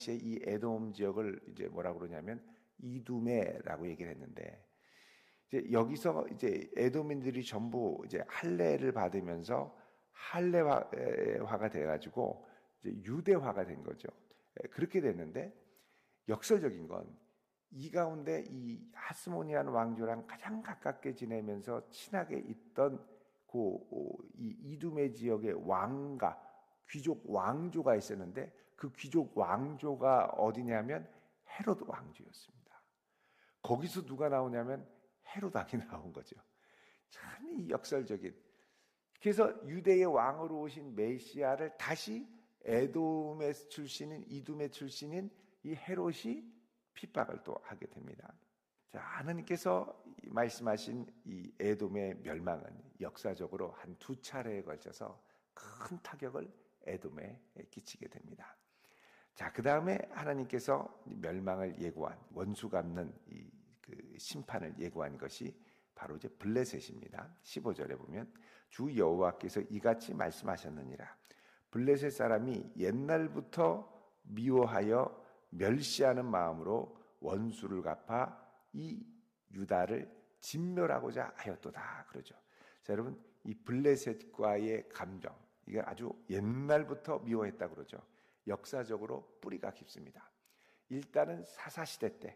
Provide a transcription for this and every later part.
이 에돔 지역을 이제 뭐라고 그러냐면 이두메라고 얘기를 했는데, 이제 여기서 이제 에돔인들이 전부 이제 할례를 받으면서 할례화가 돼가지고 이제 유대화가 된 거죠. 그렇게 됐는데, 역설적인 건 이 가운데 이 하스모니안 왕조랑 가장 가깝게 지내면서 친하게 있던 이 이두메 지역의 왕가, 귀족 왕조가 있었는데, 그 귀족 왕조가 어디냐면 헤롯 왕조였습니다. 거기서 누가 나오냐면 헤롯 왕이 나온 거죠. 참 이 역설적인. 그래서 유대의 왕으로 오신 메시아를 다시 에돔의 출신인, 이두메 출신인 이 헤롯이 핍박을 또 하게 됩니다. 자, 하나님께서 말씀하신 이 에돔의 멸망은 역사적으로 한 두 차례에 걸쳐서 큰 타격을 에돔에 끼치게 됩니다. 자, 그 다음에 하나님께서 멸망을 예고한, 원수 갚는 그 심판을 예고한 것이 바로 이제 블레셋입니다. 15절에 보면 주 여호와께서 이같이 말씀하셨느니라. 블레셋 사람이 옛날부터 미워하여 멸시하는 마음으로 원수를 갚아 이 유다를 진멸하고자 하였도다. 그러죠. 자, 여러분, 이 블레셋과의 감정, 이게 아주 옛날부터 미워했다 그러죠. 역사적으로 뿌리가 깊습니다. 일단은 사사시대 때,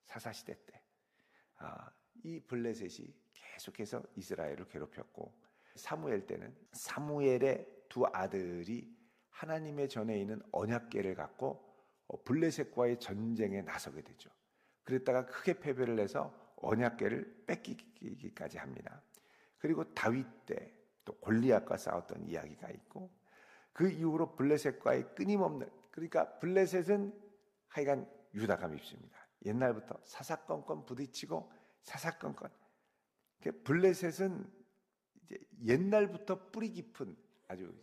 이 블레셋이 계속해서 이스라엘을 괴롭혔고, 사무엘 때는 사무엘의 두 아들이 하나님의 전에 있는 언약궤를 갖고 블레셋과의 전쟁에 나서게 되죠. 그랬다가 크게 패배를 해서 언약궤를 뺏기기까지 합니다. 그리고 다윗 때 또 골리앗과 싸웠던 이야기가 있고, 그 이후로 블레셋과의 끊임없는, 그러니까 블레셋은 하여간 유다가 밉습니다. 옛날부터 사사건건 부딪히고 사사건건. 블레셋은 이제 옛날부터 뿌리 깊은 아주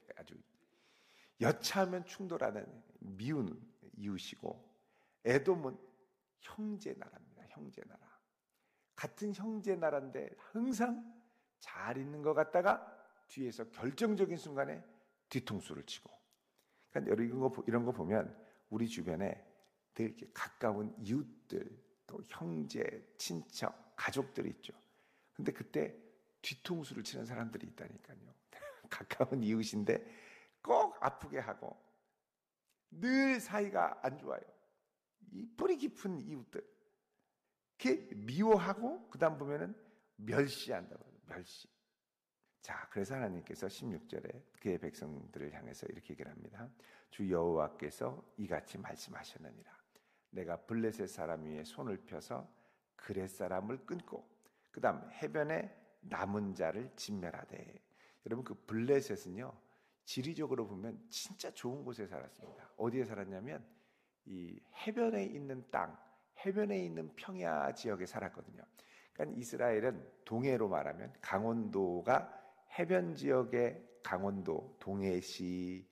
여차하면 충돌하는 미운 이웃이고, 에돔은 형제 나라입니다. 형제 나라. 같은 형제 나라인데 항상 잘 있는 것 같다가 뒤에서 결정적인 순간에 뒤통수를 치고. 그러니까 이런 거 보면 우리 주변에 늘 이렇게 가까운 이웃들, 또 형제, 친척, 가족들이 있죠. 근데 그때 뒤통수를 치는 사람들이 있다니까요. 가까운 이웃인데 꼭 아프게 하고 늘 사이가 안 좋아요. 이 뿌리 깊은 이웃들. 이렇게 미워하고 그다음 보면은 멸시한다고 해요. 멸시. 자, 그래서 하나님께서 16절에 그의 백성들을 향해서 이렇게 얘기를 합니다. 주 여호와께서 이같이 말씀하셨느니라. 내가 블레셋 사람 위에 손을 펴서 그렛 사람을 끊고 그 다음 해변에 남은 자를 진멸하되. 여러분, 그 블레셋은요, 지리적으로 보면 진짜 좋은 곳에 살았습니다. 어디에 살았냐면 이 해변에 있는 땅, 해변에 있는 평야 지역에 살았거든요. 그러니까 이스라엘은 동해로 말하면 강원도가 해변 지역의 강원도, 동해시,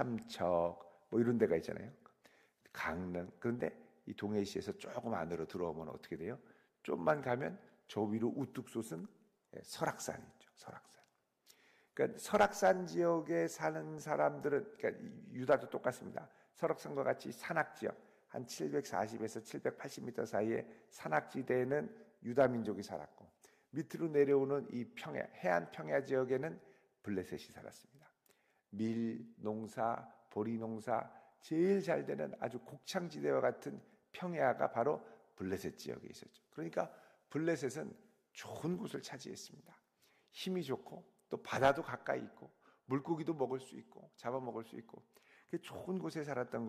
삼척 뭐 이런 데가 있잖아요. 강릉. 그런데 이 동해시에서 조금 안으로 들어오면 어떻게 돼요? 좀만 가면 저 위로 우뚝 솟은 설악산이 있죠. 설악산. 그러니까 설악산 지역에 사는 사람들은, 그러니까 유다도 똑같습니다. 설악산과 같이 산악지역, 한 740에서 780m 사이에 산악지대에는 유다 민족이 살았고, 밑으로 내려오는 이 평야, 해안 평야 지역에는 블레셋이 살았습니다. 밀 농사, 보리 농사, 제일 잘 되는 아주 곡창지대와 같은 평야가 바로 블레셋 지역에 있었죠. 그러니까 블레셋은 좋은 곳을 차지했습니다. 힘이 좋고 또 바다도 가까이 있고 물고기도 먹을 수 있고 잡아먹을 수 있고, 그 좋은 곳에 살았던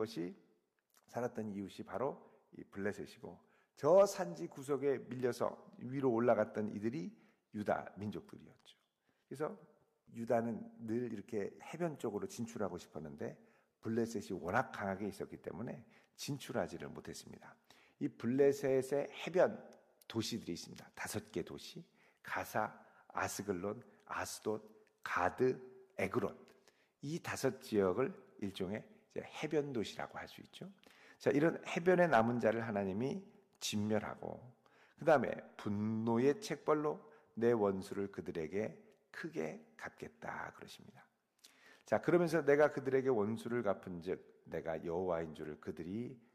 이웃이 바로 이 블레셋이고, 저 산지 구석에 밀려서 위로 올라갔던 이들이 유다 민족들이었죠. 그래서 유다는 늘 이렇게 해변 쪽으로 진출하고 싶었는데 블레셋이 워낙 강하게 있었기 때문에 진출하지를 못했습니다. 이 블레셋의 해변 도시들이 있습니다. 5개 도시. 가사, 아스글론, 아스돗, 가드, 에그론. 이 5지역을 일종의 해변 도시라고 할 수 있죠. 자, 이런 해변에 남은 자를 하나님이 진멸하고, 그 다음에 분노의 책벌로 내 원수를 그들에게 크게 갚겠다 그러십니다. 자, 그러면서 내가 그들에게 원수를 갚은즉 내가 여호와인 줄을 그들이